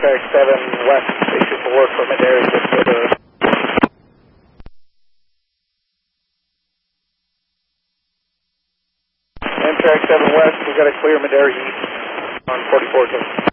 Amtrak 7 West, station 4 for mid-air, just go to... Amtrak 7 West, we got a clear mid-air east on 44.